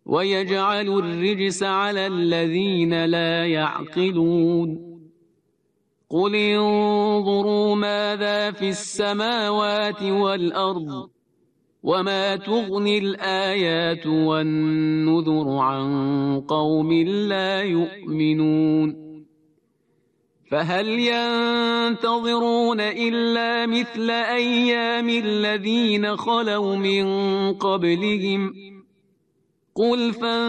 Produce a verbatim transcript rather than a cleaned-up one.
ويجعل الرجس على الذين لا يعقلون قل انظروا ماذا في السماوات والأرض وما تغني الآيات والنذر عن قوم لا يؤمنون فهل ينتظرون إلا مثل أيام الذين خلوا من قبلهم قل فانظروا